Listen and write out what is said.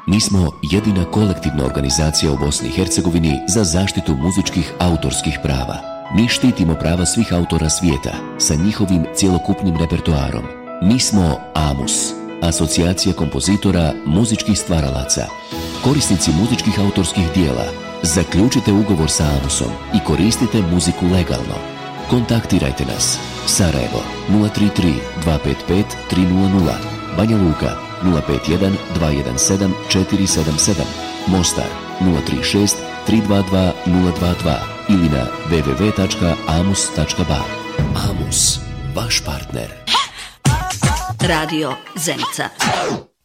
Mi smo jedina kolektivna organizacija u Bosni i Hercegovini za zaštitu muzičkih autorskih prava. Mi štitimo prava svih autora svijeta sa njihovim cjelokupnim repertoarom. Mi smo AMUS, Asocijacija kompozitora muzičkih stvaralaca. Korisnici muzičkih autorskih dijela, zaključite ugovor sa AMUS-om i koristite muziku legalno. Kontaktirajte nas. Sarajevo 033 255 300, Banja Luka 051 217 477, Mostar 036 322 022 ili na www.amus.ba. AMUS, vaš partner. Radio Zenica.